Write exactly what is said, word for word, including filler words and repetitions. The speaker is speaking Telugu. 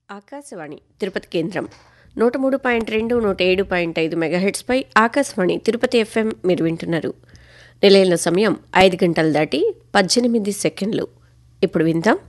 ఆకాశవాణి తిరుపతి కేంద్రం నూట మూడు పాయింట్ రెండు నూట ఏడు పాయింట్ ఐదు మెగాహెట్స్పై ఆకాశవాణి తిరుపతి ఎఫ్ఎం మీరు వింటున్నారు. నిలయంలో సమయం ఐదు గంటలు దాటి పద్దెనిమిది సెకండ్లు. ఇప్పుడు విందాం